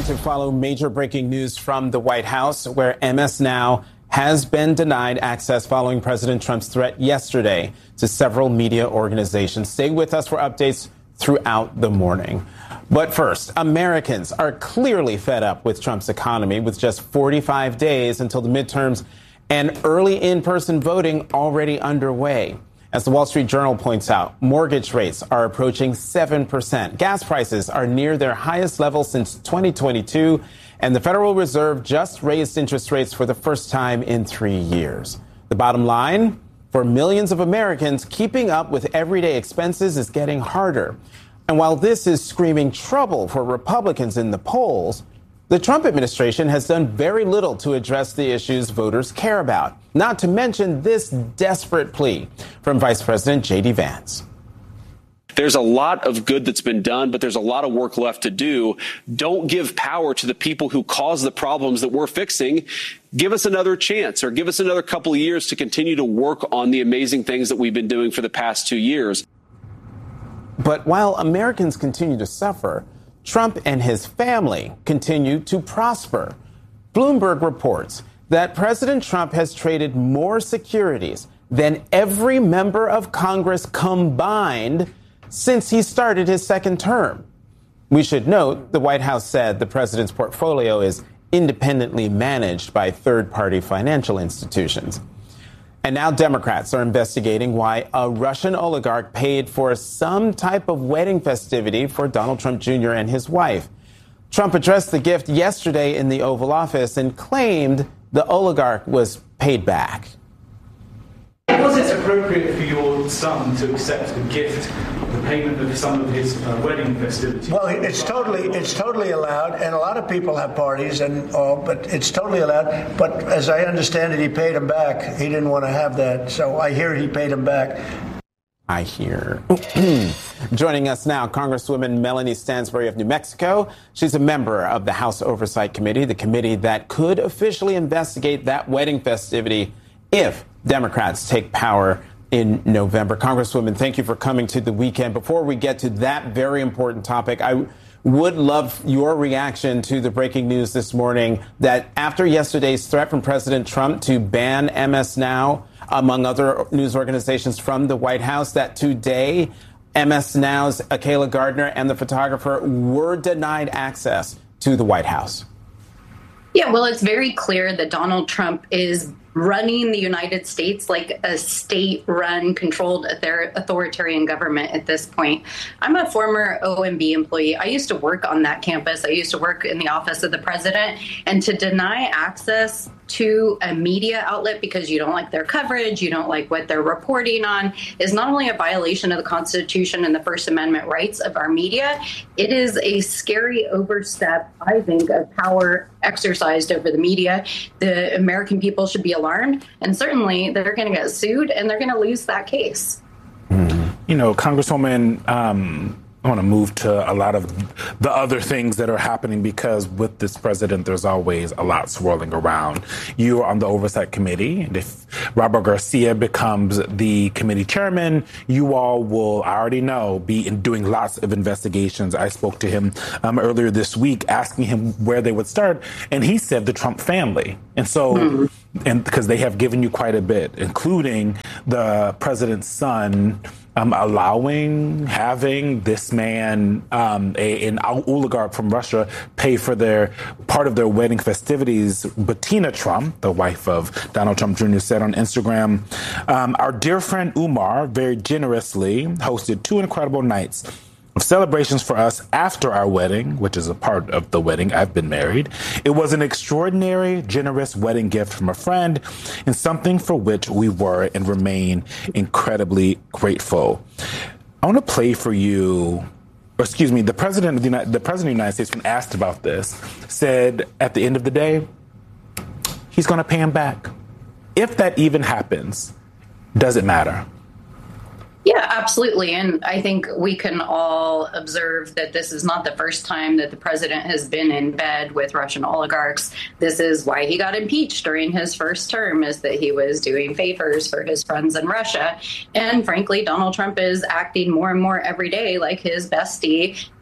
to follow major breaking news from the White House, where MS Now has been denied access following President Trump's threat yesterday to several media organizations. Stay with us for updates throughout the morning. But first, Americans are clearly fed up with Trump's economy, with just 45 days until the midterms and early in-person voting already underway. As the Wall Street Journal points out, mortgage rates are approaching 7%. Gas prices are near their highest level since 2022, and the Federal Reserve just raised interest rates for the first time in 3 years. The bottom line, for millions of Americans, keeping up with everyday expenses is getting harder. And while this is screaming trouble for Republicans in the polls, the Trump administration has done very little to address the issues voters care about, not to mention this desperate plea from Vice President J.D. Vance. There's a lot of good that's been done, but there's a lot of work left to do. Don't give power to the people who cause the problems that we're fixing. Give us another chance, or give us another couple of years to continue to work on the amazing things that we've been doing for the past 2 years. But while Americans continue to suffer, Trump and his family continue to prosper. Bloomberg reports that President Trump has traded more securities than every member of Congress combined since he started his second term. We should note the White House said the president's portfolio is independently managed by third-party financial institutions. And now Democrats are investigating why a Russian oligarch paid for some type of wedding festivity for Donald Trump Jr. and his wife. Trump addressed the gift yesterday in the Oval Office and claimed the oligarch was paid back. Was it appropriate for your son to accept the gift, the payment of some of his wedding festivities? Well, it's totally allowed, and a lot of people have parties, and but it's totally allowed. But as I understand it, he paid him back. He didn't want to have that, so I hear he paid him back. I hear. Joining us now, Congresswoman Melanie Stansbury of New Mexico. She's a member of the House Oversight Committee, the committee that could officially investigate that wedding festivity if Democrats take power in November. Congresswoman, thank you for coming to the weekend. Before we get to that very important topic, I would love your reaction to the breaking news this morning that after yesterday's threat from President Trump to ban MS Now, among other news organizations from the White House, that today MS Now's Akayla Gardner and the photographer were denied access to the White House. Yeah, well, it's very clear that Donald Trump is running the United States like a state-run, controlled authoritarian government at this point. I'm a former OMB employee. I used to work on that campus. I used to work in the office of the president. And to deny access to a media outlet because you don't like their coverage, you don't like what they're reporting on, is not only a violation of the Constitution and the First Amendment rights of our media, it is a scary overstep, I think, of power exercised over the media. The American people should be alarmed, and certainly they're going to get sued and they're going to lose that case. You know, Congresswoman, I want to move to a lot of the other things that are happening, because with this president, there's always a lot swirling around. You are on the Oversight Committee, and if Robert Garcia becomes the committee chairman, you all will, I already know, be doing lots of investigations. I spoke to him earlier this week, asking him where they would start, and he said the Trump family. And so, and because they have given you quite a bit, including the president's son, having this man, an oligarch from Russia, pay for part of their wedding festivities. Bettina Trump, the wife of Donald Trump Jr., said on Instagram, our dear friend Umar very generously hosted 2 incredible nights of celebrations for us after our wedding, which is a part of the wedding. I've been married. It was an extraordinary, generous wedding gift from a friend, and something for which we were and remain incredibly grateful. I want to play for you, the president of the United States, when asked about this, said at the end of the day, he's going to pay him back. If that even happens, does it matter? Yeah, absolutely. And I think we can all observe that this is not the first time that the president has been in bed with Russian oligarchs. This is why he got impeached during his first term, is that he was doing favors for his friends in Russia. And frankly, Donald Trump is acting more and more every day like his bestie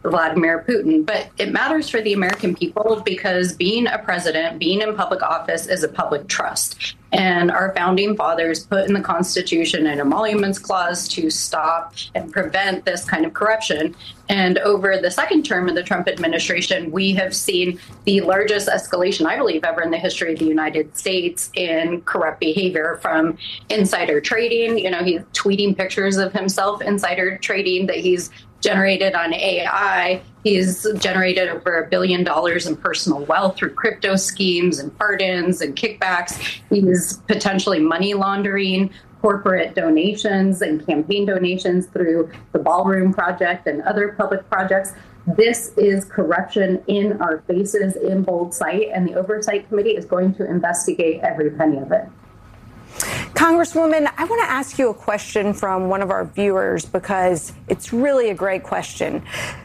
Vladimir Putin. But it matters for the American people because being a president, being in public office is a public trust. And our founding fathers put in the Constitution an emoluments clause to stop and prevent this kind of corruption. And over the second term of the Trump administration, we have seen the largest escalation, I believe, ever in the history of the United States in corrupt behavior, from insider trading. You know, he's tweeting pictures of himself insider trading that he's generated on AI. He's generated over $1 billion in personal wealth through crypto schemes and pardons and kickbacks. He's potentially money laundering corporate donations and campaign donations through the Ballroom Project and other public projects. This is corruption in our faces in bold sight, and the Oversight Committee is going to investigate every penny of it. Congresswoman, I want to ask you a question from one of our viewers because it's really a great question.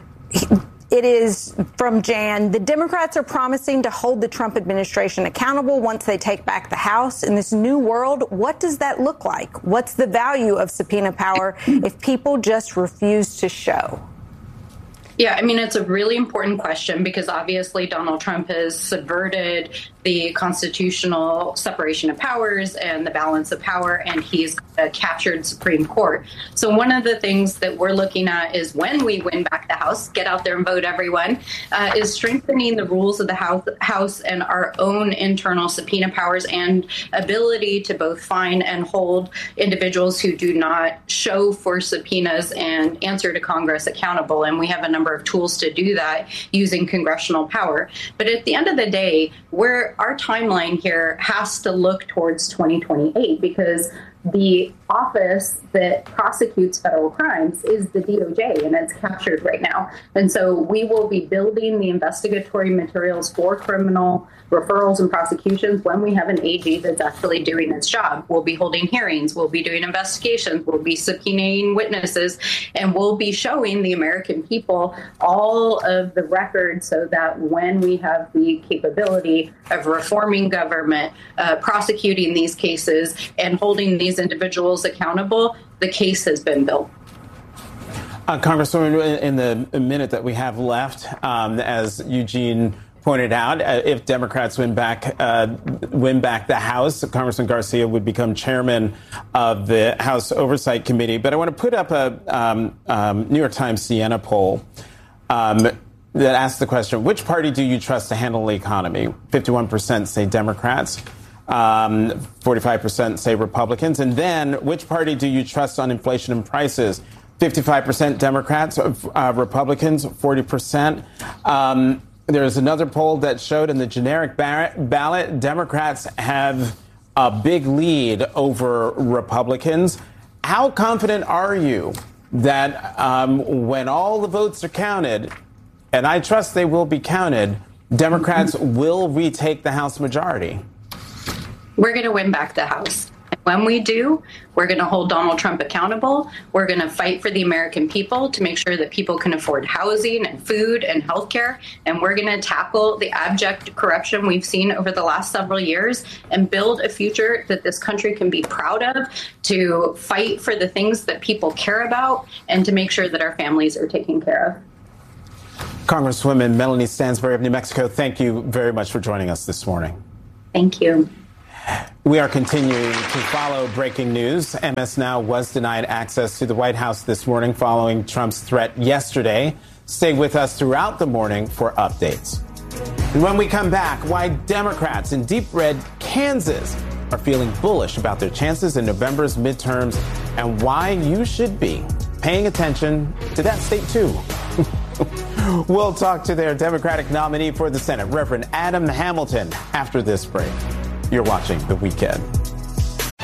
It is from Jan. The Democrats are promising to hold the Trump administration accountable once they take back the House. In this new world, what does that look like? What's the value of subpoena power if people just refuse to show? Yeah, I mean, it's a really important question because obviously Donald Trump has subverted the constitutional separation of powers and the balance of power, and he's captured Supreme Court. So one of the things that we're looking at is when we win back the House, get out there and vote, everyone, is strengthening the rules of the House and our own internal subpoena powers and ability to both find and hold individuals who do not show for subpoenas and answer to Congress accountable. And we have a number of tools to do that using congressional power. But at the end of the day, our timeline here has to look towards 2028 because the office that prosecutes federal crimes is the DOJ, and it's captured right now. And so we will be building the investigatory materials for criminal referrals and prosecutions when we have an AG that's actually doing its job. We'll be holding hearings, we'll be doing investigations, we'll be subpoenaing witnesses, and we'll be showing the American people all of the records so that when we have the capability of reforming government, prosecuting these cases, and holding these individuals accountable, the case has been built. Congresswoman, in the minute that we have left, as Eugene pointed out, if Democrats win back the House, Congressman Garcia would become chairman of the House Oversight Committee. But I want to put up a New York Times Siena poll that asks the question, which party do you trust to handle the economy? 51% say Democrats. 45% say Republicans. And then which party do you trust on inflation and prices? 55% Democrats, Republicans, 40%. There's another poll that showed in the generic ballot, Democrats have a big lead over Republicans. How confident are you that when all the votes are counted, and I trust they will be counted, Democrats will retake the House majority? We're going to win back the House. When we do, we're going to hold Donald Trump accountable. We're going to fight for the American people to make sure that people can afford housing and food and health care. And we're going to tackle the abject corruption we've seen over the last several years and build a future that this country can be proud of, to fight for the things that people care about, and to make sure that our families are taken care of. Congresswoman Melanie Stansbury of New Mexico, thank you very much for joining us this morning. Thank you. We are continuing to follow breaking news. MS Now was denied access to the White House this morning following Trump's threat yesterday. Stay with us throughout the morning for updates. And when we come back, why Democrats in deep red Kansas are feeling bullish about their chances in November's midterms, and why you should be paying attention to that state, too. We'll talk to their Democratic nominee for the Senate, Reverend Adam Hamilton, after this break. You're watching The Weekend.